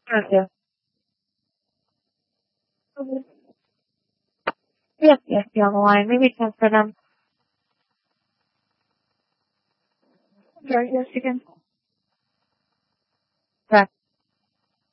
Okay. Mhm. Yes, yes, you're on the line. Maybe transfer them. Sorry, yes, you can.